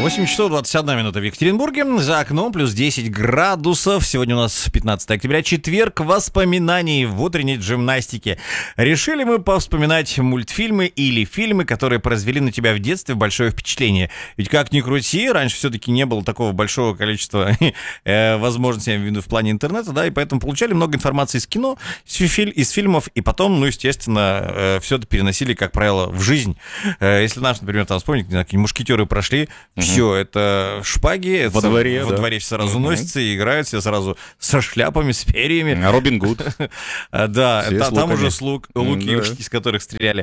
8 часов 21 минута в Екатеринбурге. За окном плюс 10 градусов. Сегодня у нас 15 октября, четверг, воспоминаний в утренней гимнастике. Решили мы повспоминать мультфильмы или фильмы, которые произвели на тебя в детстве большое впечатление. Ведь как ни крути, раньше все-таки не было такого большого количества возможностей, я имею в виду, в плане интернета, да, и поэтому получали много информации из кино, из фильмов, и потом, ну, естественно, все это переносили, как правило, в жизнь. Если наш, например, там вспомнить, какие мушкетеры прошли, все, это шпаги, во дворе все сразу носятся и играют все сразу со шляпами, с перьями. Робин Гуд. Да, там уже луки, из которых стреляли.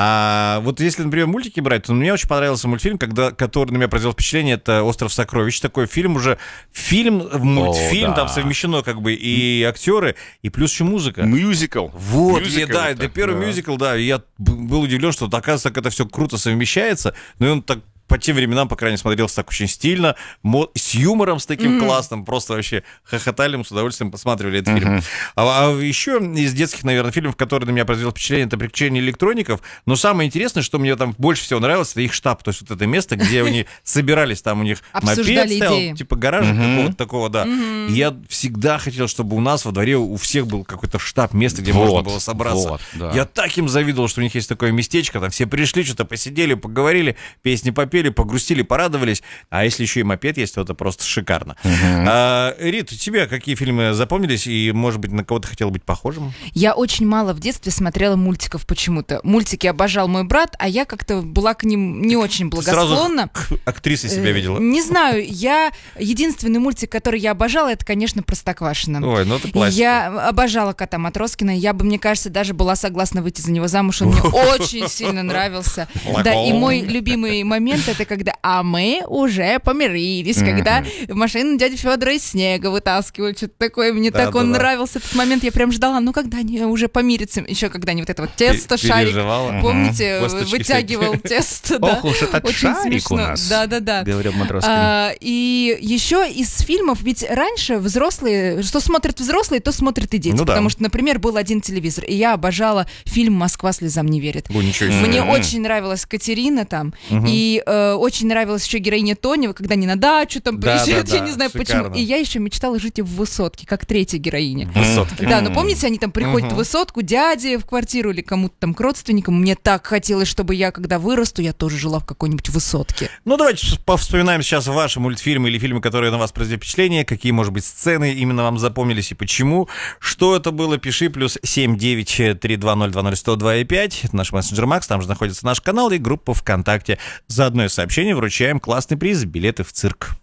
А вот если, например, мультики брать, то мне очень понравился мультфильм, который на меня произвел впечатление, это «Остров сокровищ». Такой фильм уже, мультфильм, там совмещено как бы и актеры, и плюс еще музыка. Мюзикл. Вот, это первый мюзикл, да, и я был удивлен, что, оказывается, так это все круто совмещается, но и он так по тем временам, по крайней мере, смотрелся так очень стильно, с юмором, с таким классным, просто вообще хохотали, мы с удовольствием посматривали этот фильм. А еще из детских, наверное, фильмов, которые на меня произвели впечатление, это «Приключения электроников», но самое интересное, что мне там больше всего нравилось, это их штаб, то есть вот это место, где они собирались, там у них мопед стоял, типа гаража какого-то такого, да. И я всегда хотел, чтобы у нас во дворе у всех был какой-то штаб, место, где можно было собраться. Я так им завидовал, что у них есть такое местечко, там все пришли, что-то посидели, поговорили, песни попели, погрустили, порадовались. А если еще и мопед есть, то это просто шикарно. Рит, у тебя какие фильмы запомнились и, может быть, на кого-то хотела быть похожим? Я очень мало в детстве смотрела мультиков почему-то. Мультики обожал мой брат, а я как-то была к ним не очень благосклонна. Сразу актрисой себя видела? Не знаю. Единственный мультик, который я обожала, это, конечно, «Простоквашино». Ой, ну это классика. Я обожала кота Матроскина. Я бы, мне кажется, даже была согласна выйти за него замуж. Он мне очень сильно нравился. Да, и мой любимый момент — это когда мы уже помирились, когда машину дяди Федора из снега вытаскивали, что-то такое. Мне так он нравился этот момент. Я прям ждала, когда они уже помирятся. Еще когда они вот это вот тесто, шарик, помните, вытягивал тесто. Ох уж этот шарик у нас. Да. Говорил Матроскин. И еще из фильмов, ведь раньше взрослые, что смотрят взрослые, то смотрят и дети. Потому что, например, был один телевизор, и я обожала фильм «Москва слезам не верит». Мне очень нравилась Катерина там, и очень нравилась еще героиня Тонева, когда они на дачу там приезжают, я не знаю почему. И я еще мечтала жить в высотке, как третья героиня. Высотки. Да, но помните, они там приходят в высотку, дяде в квартиру или кому-то там к родственникам. Мне так хотелось, чтобы я, когда вырасту, я тоже жила в какой-нибудь высотке. Ну, давайте повспоминаем сейчас ваши мультфильмы или фильмы, которые на вас произвели впечатление. Какие, может быть, сцены именно вам запомнились и почему. Что это было? Пиши, плюс 79320201025. Это наш мессенджер Макс, там же находится наш канал и группа ВКонтакте. За одно из сообщений вручаем классный приз — билеты в цирк.